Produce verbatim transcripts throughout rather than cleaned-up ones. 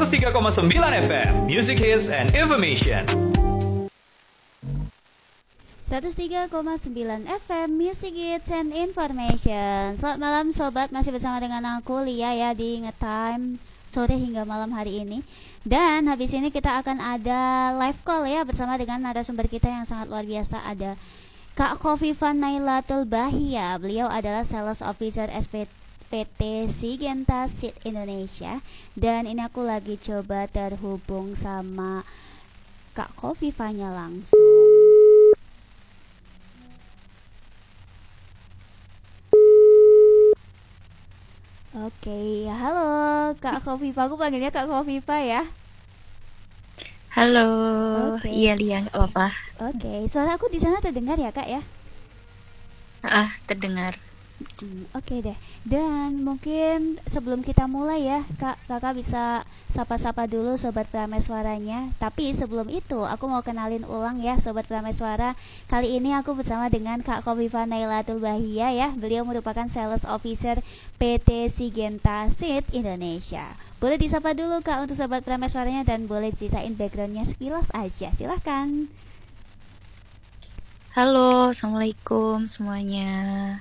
seratus tiga koma sembilan F M, Music Hits and Information. seratus tiga koma sembilan F M Music Hits and Information. Selamat malam sobat, masih bersama dengan aku Lia ya di Ngetime sore hingga malam hari ini. Dan habis ini kita akan ada live call ya bersama dengan narasumber kita yang sangat luar biasa. Ada Kak Khofifah Nailatul Bahia. Beliau adalah Sales Officer S P P T Syngenta Seed Indonesia. Dan ini aku lagi coba terhubung sama Kak Khofifahnya langsung. Oke, halo Kak Khofifah, aku panggilnya Kak Khofifah ya. Halo, Oke. iya Lia, nggak apa-apa. Oke, suara aku di sana terdengar ya Kak ya? Ah, terdengar. Hmm, Oke deh. Dan mungkin sebelum kita mulai ya, Kak, Kakak bisa sapa-sapa dulu sobat Prameswaranya. Tapi sebelum itu, aku mau kenalin ulang ya sobat Prameswara. Kali ini aku bersama dengan Kak Khofifah Nailatul Bahia ya. Beliau merupakan Sales Officer P T Syngenta Seed Indonesia. Boleh disapa dulu Kak untuk sobat Prameswaranya dan boleh ceritain backgroundnya sekilas aja. Silahkan. Halo, assalamualaikum semuanya.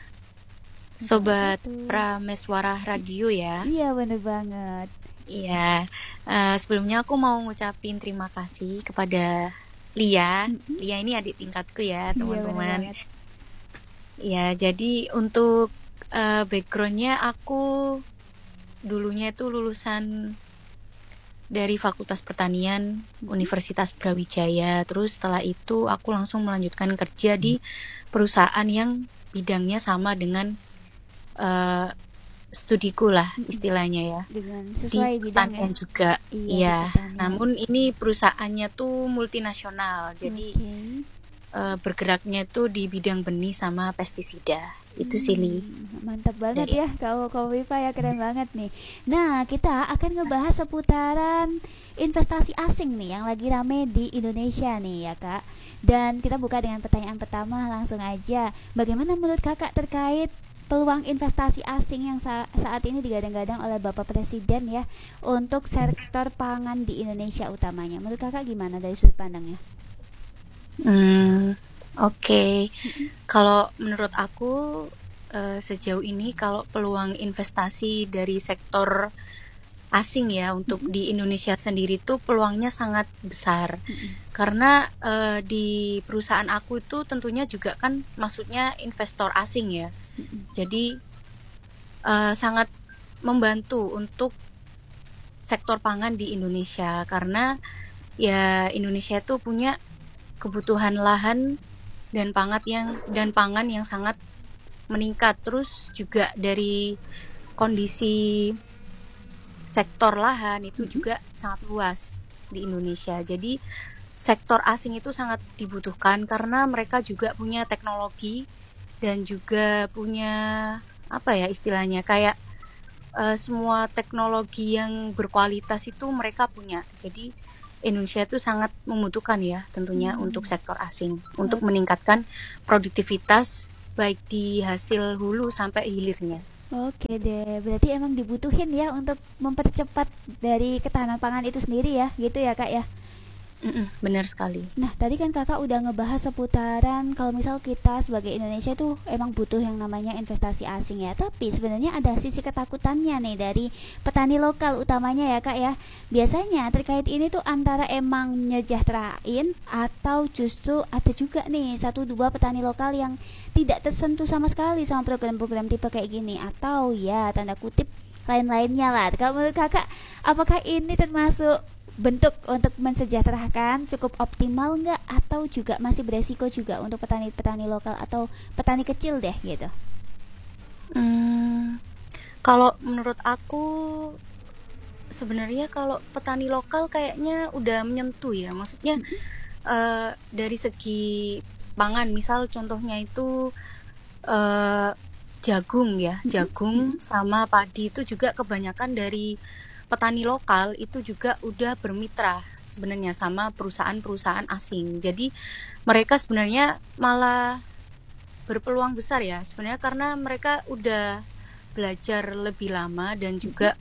Sobat Itu. Prameswara Radio ya. Iya bener banget. Iya. Eh, sebelumnya aku mau ngucapin terima kasih kepada Lia. Mm-mm. Lia ini adik tingkatku ya, Iya, bener teman-teman. banget. Iya, jadi untuk eh, backgroundnya aku dulunya itu lulusan dari Fakultas Pertanian Universitas Brawijaya. Terus setelah itu aku langsung melanjutkan kerja di perusahaan yang bidangnya sama dengan uh, studiku lah istilahnya ya. Dengan Di sesuai bidangnya. pertanian juga. Iya, Iya. di pertanian. Namun ini perusahaannya tuh multinasional. Jadi Oke. uh, bergeraknya tuh di bidang benih sama pestisida. Itu sih Li. Hmm, mantap banget Dari- ya Kak Khofifah ya, keren banget nih. Nah, kita akan ngebahas seputaran investasi asing nih yang lagi rame di Indonesia nih ya Kak. Dan kita buka dengan pertanyaan pertama langsung aja. Bagaimana menurut Kakak terkait peluang investasi asing yang sa- saat ini digadang-gadang oleh Bapak Presiden ya untuk sektor pangan di Indonesia utamanya? Menurut Kakak gimana dari sudut pandangnya? Hmm, oke. Kalau menurut aku eh, sejauh ini kalau peluang investasi dari sektor asing ya untuk di Indonesia sendiri tuh peluangnya sangat besar. Karena eh, di perusahaan aku itu tentunya juga kan maksudnya investor asing ya. Jadi eh, sangat membantu untuk sektor pangan di Indonesia karena ya Indonesia itu punya kebutuhan lahan dan pangan yang dan pangan yang sangat meningkat. Terus juga dari kondisi sektor lahan itu juga sangat luas di Indonesia. Jadi sektor asing itu sangat dibutuhkan karena mereka juga punya teknologi dan juga punya apa ya istilahnya kayak eh, semua teknologi yang berkualitas itu mereka punya. Jadi Indonesia itu sangat membutuhkan ya tentunya Hmm. untuk sektor asing untuk meningkatkan produktivitas baik di hasil hulu sampai hilirnya. Oke deh, berarti emang dibutuhin ya untuk mempercepat dari ketahanan pangan itu sendiri ya, gitu ya Kak ya. Mm-mm, benar sekali. Nah, tadi kan Kakak udah ngebahas seputaran kalau misal kita sebagai Indonesia tuh emang butuh yang namanya investasi asing ya. Tapi sebenarnya ada sisi ketakutannya nih dari petani lokal utamanya ya Kak ya. Biasanya terkait ini tuh antara emang nyejahterain atau justru ada juga nih satu dua petani lokal yang tidak tersentuh sama sekali sama program-program tipe kayak gini, atau ya tanda kutip lain-lainnya lah. Kalau menurut Kakak, apakah ini termasuk bentuk untuk mensejahterakan cukup optimal nggak, atau juga masih beresiko juga untuk petani-petani lokal atau petani kecil deh gitu? Hmm, kalau menurut aku sebenarnya kalau petani lokal kayaknya udah menyentuh ya. Maksudnya eh, dari segi pangan, misal contohnya itu eh, jagung ya, jagung sama padi itu juga kebanyakan dari petani lokal itu juga udah bermitra sebenarnya sama perusahaan-perusahaan asing. Jadi mereka sebenarnya malah berpeluang besar ya sebenarnya karena mereka udah belajar lebih lama dan juga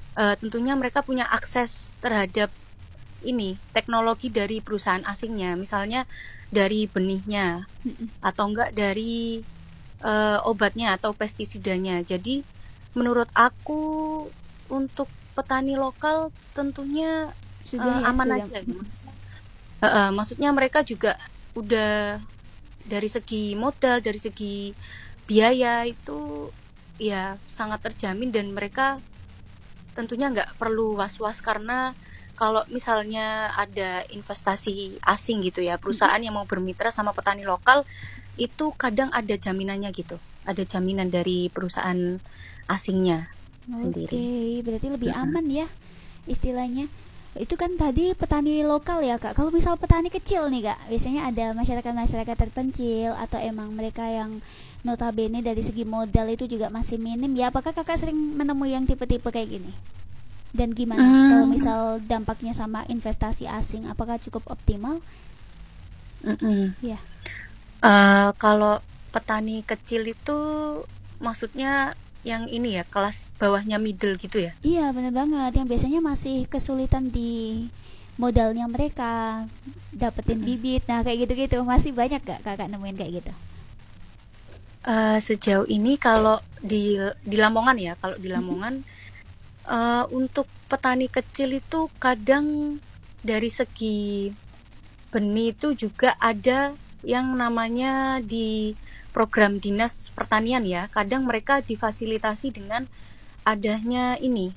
uh, tentunya mereka punya akses terhadap ini teknologi dari perusahaan asingnya, misalnya dari benihnya atau enggak dari uh, obatnya atau pestisidanya. Jadi menurut aku untuk petani lokal tentunya Sudah uh, ya, aman sudah. aja. Maksudnya, uh, uh, maksudnya mereka juga udah dari segi modal, dari segi biaya itu ya sangat terjamin, dan mereka tentunya nggak perlu was-was karena kalau misalnya ada investasi asing gitu ya, perusahaan yang mau bermitra sama petani lokal itu kadang ada jaminannya gitu, ada jaminan dari perusahaan asingnya Oke, sendiri. berarti lebih Mm-mm. aman ya istilahnya. Itu kan tadi petani lokal ya Kak. Kalau misal petani kecil nih Kak, biasanya ada masyarakat-masyarakat terpencil atau emang mereka yang notabene dari segi modal itu juga masih minim ya. Apakah Kakak sering menemui yang tipe-tipe kayak gini? Dan gimana kalau Mm, misal dampaknya sama investasi asing, apakah cukup optimal? mm-mm. Ya. Eh, kalau petani kecil itu maksudnya yang ini ya, kelas bawahnya middle gitu ya. Iya, bener banget. Yang biasanya masih kesulitan di modalnya mereka, dapetin Mm-mm. bibit. Nah, kayak gitu-gitu. Masih banyak gak Kakak nemuin kayak gitu? Eh, sejauh ini kalau di di Lamongan ya, kalau di Lamongan eh, untuk petani kecil itu kadang dari segi benih itu juga ada yang namanya di program dinas pertanian ya. Kadang mereka difasilitasi dengan adanya ini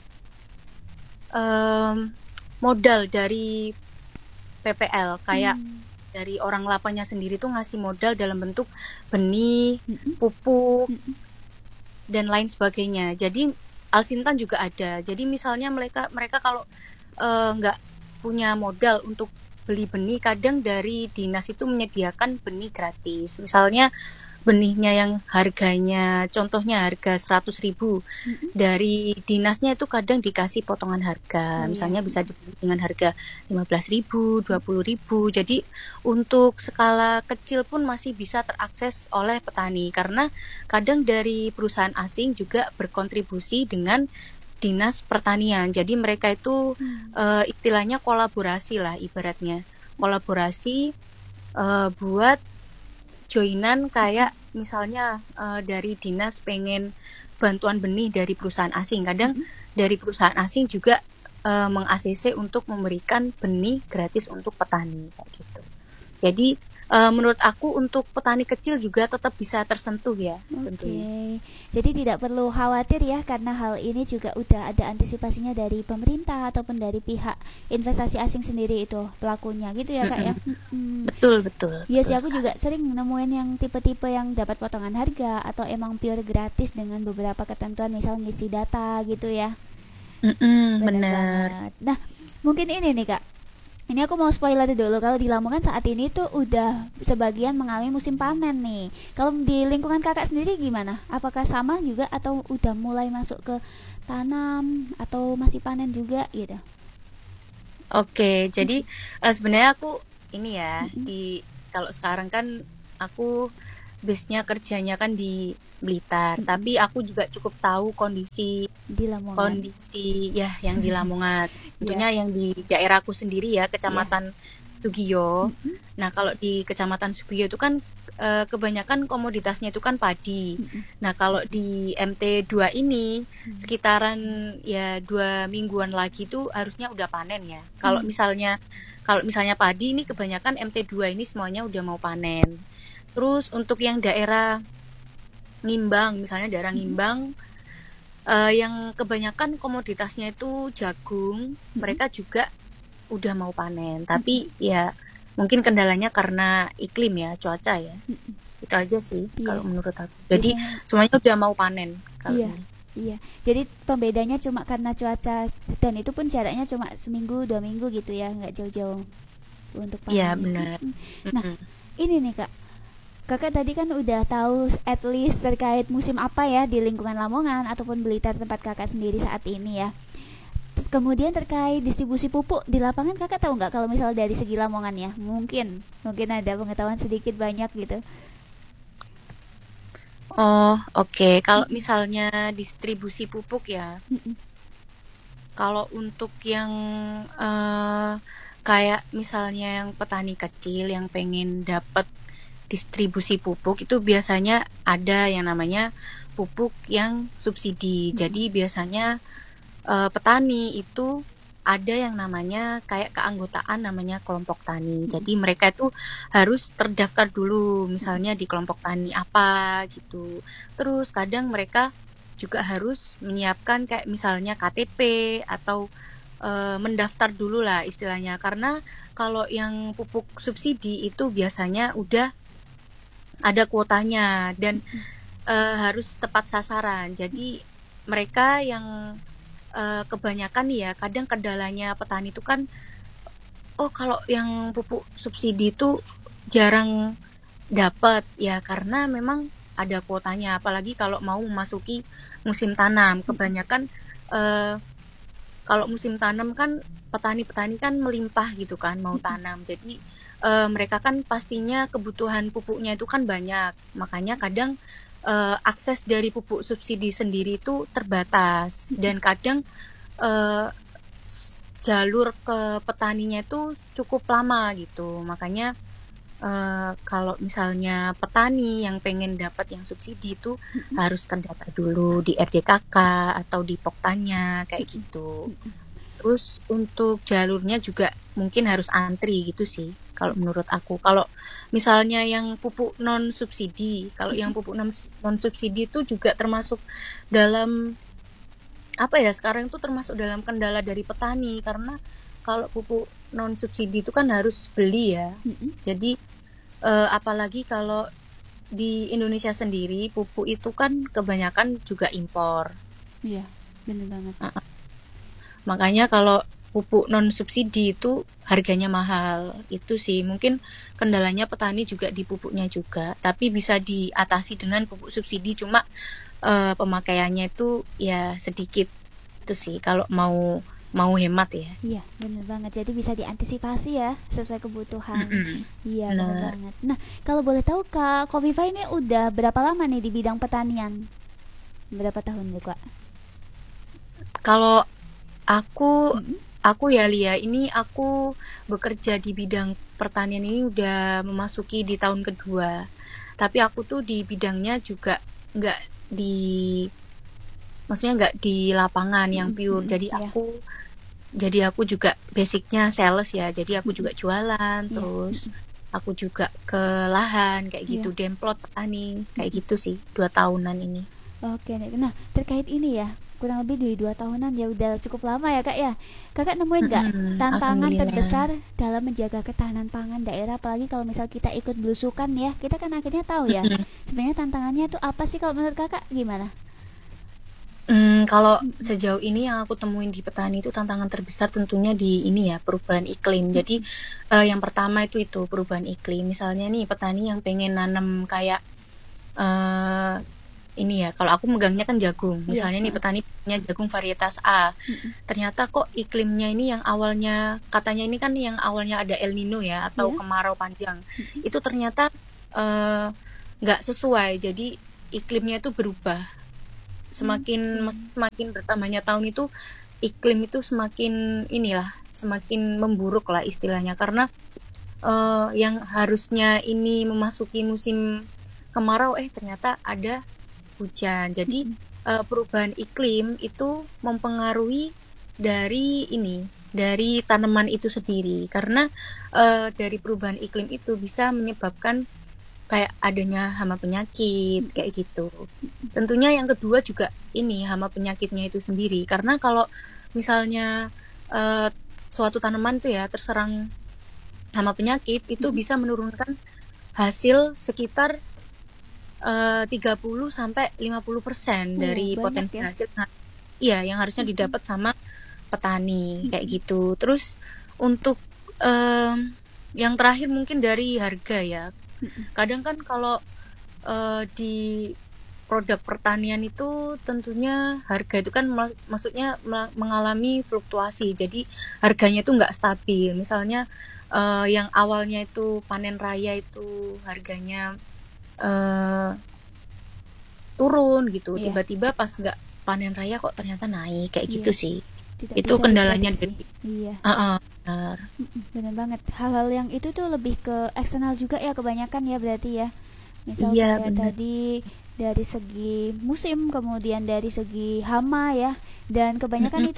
em, modal dari P P L, kayak Hmm. dari orang lapangnya sendiri tuh ngasih modal dalam bentuk benih, Mm-mm. pupuk, Mm-mm. dan lain sebagainya. Jadi Alsintan juga ada. Jadi misalnya mereka mereka kalau eh, nggak punya modal untuk beli benih, kadang dari dinas itu menyediakan benih gratis. Misalnya benihnya yang harganya, contohnya harga seratus ribu, Mm-mm. dari dinasnya itu kadang dikasih potongan harga. Oh iya. Misalnya bisa dibeli dengan harga lima belas ribu, dua puluh ribu. Jadi untuk skala kecil pun masih bisa terakses oleh petani, karena kadang dari perusahaan asing juga berkontribusi dengan dinas pertanian. Jadi mereka itu Hmm. eh, istilahnya kolaborasi lah, ibaratnya kolaborasi eh, buat joinan, kayak misalnya eh, dari dinas pengen bantuan benih dari perusahaan asing, kadang Mm-mm. dari perusahaan asing juga eh, meng-A C C untuk memberikan benih gratis untuk petani kayak gitu. Jadi eh, menurut aku untuk petani kecil juga tetap bisa tersentuh ya, Oke, tentunya. jadi tidak perlu khawatir ya karena hal ini juga udah ada antisipasinya dari pemerintah ataupun dari pihak investasi asing sendiri itu pelakunya gitu ya Kak ya. Mm-mm. Mm-mm. Betul betul Iya sih, betul aku sekali. juga sering nemuin yang tipe-tipe yang dapat potongan harga atau emang pure gratis dengan beberapa ketentuan, misal ngisi data gitu ya. Mm-mm, Bener bener. banget. Nah, mungkin ini nih Kak. Ini aku mau spoiler dulu, kalau di Lamongan saat ini tuh udah sebagian mengalami musim panen nih. Kalau di lingkungan Kakak sendiri gimana? Apakah sama juga atau udah mulai masuk ke tanam atau masih panen juga gitu? Oke, jadi eh, sebenarnya aku ini ya, Mm-mm. di kalau sekarang kan aku base-nya kerjanya kan di Blitar, Mm-mm. tapi aku juga cukup tahu kondisi Di Lamongan. kondisi ya yang di Lamongan. Iya, Tentunya yang di daerahku sendiri ya, iya. Kecamatan Sugiyo. Mm-mm. Nah, kalau di Kecamatan Sugiyo itu kan eh, kebanyakan komoditasnya itu kan padi. Mm-mm. Nah, kalau di M T dua ini Hmm. sekitaran ya dua mingguan lagi itu harusnya udah panen ya. Kalau Hmm. misalnya kalau misalnya padi ini kebanyakan M T dua ini semuanya udah mau panen. Terus untuk yang daerah Ngimbang, misalnya daerah Mm-mm. Ngimbang eh, yang kebanyakan komoditasnya itu jagung, Mm-mm. mereka juga udah mau panen. Tapi ya mungkin kendalanya karena iklim ya, cuaca ya. Mm-mm. Itu aja sih Iya, kalau menurut aku. Jadi biasanya semuanya udah mau panen kalau iya. ini. Iya, jadi pembedanya cuma karena cuaca dan itu pun jaraknya cuma seminggu dua minggu gitu ya, nggak jauh-jauh untuk Iya, panennya. benar. Mm-mm. Nah, Mm-mm. ini nih Kak, Kakak tadi kan udah tahu at least terkait musim apa ya di lingkungan Lamongan ataupun Blitar tempat Kakak sendiri saat ini ya. Terus kemudian terkait distribusi pupuk di lapangan, Kakak tahu nggak kalau misal dari segi Lamongan ya? Mungkin, mungkin ada pengetahuan sedikit banyak gitu. Oh, oke. Kalau Mm-mm. misalnya distribusi pupuk ya, Mm-mm. Kalau untuk yang eh, kayak misalnya yang petani kecil yang pengen dapat distribusi pupuk itu biasanya ada yang namanya pupuk yang subsidi. Jadi biasanya eh, petani itu ada yang namanya kayak keanggotaan namanya kelompok tani. Jadi mereka itu harus terdaftar dulu misalnya di kelompok tani apa gitu. Terus kadang mereka juga harus menyiapkan kayak misalnya K T P atau eh, mendaftar dulu lah istilahnya. Karena kalau yang pupuk subsidi itu biasanya udah ada kuotanya dan eh, harus tepat sasaran. Jadi mereka yang eh, kebanyakan nih ya, kadang kendalanya petani itu kan, oh kalau yang pupuk subsidi itu jarang dapat ya karena memang ada kuotanya. Apalagi kalau mau memasuki musim tanam, kebanyakan eh, kalau musim tanam kan petani-petani kan melimpah gitu kan mau tanam. Jadi eh, mereka kan pastinya kebutuhan pupuknya itu kan banyak. Makanya kadang eh, akses dari pupuk subsidi sendiri itu terbatas dan kadang eh, s- jalur ke petaninya itu cukup lama gitu. Makanya eh, kalau misalnya petani yang pengen dapat yang subsidi itu harus terdaftar dulu di R D K K atau di Poktannya kayak gitu. Terus untuk jalurnya juga mungkin harus antri gitu sih kalau menurut aku. Kalau misalnya yang pupuk non subsidi, kalau yang pupuk non non subsidi itu juga termasuk dalam apa ya sekarang itu termasuk dalam kendala dari petani karena kalau pupuk non subsidi itu kan harus beli ya. Jadi eh, apalagi kalau di Indonesia sendiri pupuk itu kan kebanyakan juga impor. Iya, bener banget. Makanya kalau pupuk non subsidi itu harganya mahal. Itu sih mungkin kendalanya petani juga di pupuknya juga, tapi bisa diatasi dengan pupuk subsidi cuma eh, pemakaiannya itu ya sedikit. Itu sih kalau mau mau hemat ya. Iya, bener banget. Jadi bisa diantisipasi ya sesuai kebutuhan. Mm-mm. Iya, bener Nah, banget. Nah, kalau boleh tahu Kak Kofifa ini udah berapa lama nih di bidang pertanian? Berapa tahun nih Kak? kalau aku Mm-mm. aku ya Lia, ini aku bekerja di bidang pertanian ini udah memasuki di tahun kedua. Tapi aku tuh di bidangnya juga nggak di, maksudnya nggak di lapangan yang Mm-mm, pure. mm-mm, Jadi ya. aku, jadi aku juga basicnya sales ya. Jadi aku juga Mm-mm, jualan, iya, terus mm-mm, aku juga ke lahan kayak iya. gitu, demplot petani kayak Mm-mm. gitu sih dua tahunan ini. Oke nih. Nah, terkait ini ya, kurang lebih di dua tahunan ya udah cukup lama ya Kak ya. Kakak nemuin nggak Mm-mm, tantangan Alhamdulillah. terbesar dalam menjaga ketahanan pangan daerah, apalagi kalau misal kita ikut belusukan ya, kita kan akhirnya tahu ya. Mm-mm. Sebenarnya tantangannya tuh apa sih kalau menurut Kakak gimana? Hmm, kalau Mm-mm, sejauh ini yang aku temuin di petani itu tantangan terbesar tentunya di ini ya perubahan iklim. Jadi mm-mm, eh, yang pertama itu itu perubahan iklim. Misalnya nih petani yang pengen nanam kayak eh ini ya, kalau aku megangnya kan jagung. iya, Misalnya nih heeh, petani punya jagung varietas A. mm-mm, Ternyata kok iklimnya ini yang awalnya katanya ini kan yang awalnya ada El Nino ya atau iya, kemarau panjang. mm-mm, Itu ternyata eh, nggak sesuai. Jadi iklimnya itu berubah semakin oke, semakin bertambahnya tahun itu iklim itu semakin inilah semakin memburuk lah istilahnya karena eh, yang harusnya ini memasuki musim kemarau eh ternyata ada hujan jadi mm-mm, eh, perubahan iklim itu mempengaruhi dari ini dari tanaman itu sendiri karena eh, dari perubahan iklim itu bisa menyebabkan kayak adanya hama penyakit mm-mm, kayak gitu. Tentunya yang kedua juga ini hama penyakitnya itu sendiri karena kalau misalnya eh, suatu tanaman tuh ya terserang hama penyakit itu mm-mm. bisa menurunkan hasil sekitar eh, tiga puluh sampai lima puluh persen Oh, dari banyak potensi ya. hasil nah, iya yang harusnya Mm-mm, didapat sama petani kayak mm-mm, gitu. Terus untuk em, yang terakhir mungkin dari harga ya. mm-mm. Kadang kan kalau eh, di produk pertanian itu tentunya harga itu kan mak- maksudnya me- mengalami fluktuasi. Jadi harganya itu nggak stabil. Misalnya eh, yang awalnya itu panen raya itu harganya eh, turun gitu. Iya, Tiba-tiba pas nggak panen raya kok ternyata naik kayak iya. gitu sih. Tidak Itu bisa kendalanya diprediksi. dari Iya. Ah, ah, benar. Mm-mm, bener banget. Hal-hal yang itu tuh lebih ke eksternal juga ya kebanyakan ya berarti ya. Misal Iya, kayak benar. tadi dari segi musim, kemudian dari segi hama ya, dan kebanyakan Mm-mm. itu